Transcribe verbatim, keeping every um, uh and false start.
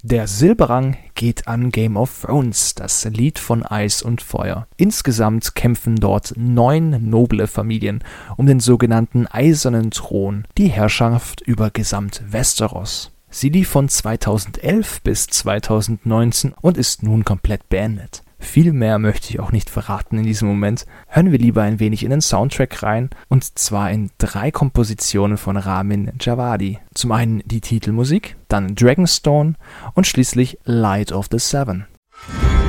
Der Silberrang geht an Game of Thrones, das Lied von Eis und Feuer. Insgesamt kämpfen dort neun noble Familien um den sogenannten Eisernen Thron, die Herrschaft über gesamt Westeros. Sie lief von zweitausendelf bis zweitausendneunzehn und ist nun komplett beendet. Viel mehr möchte ich auch nicht verraten in diesem Moment. Hören wir lieber ein wenig in den Soundtrack rein, und zwar in drei Kompositionen von Ramin Djawadi. Zum einen die Titelmusik, dann Dragonstone und schließlich Light of the Seven.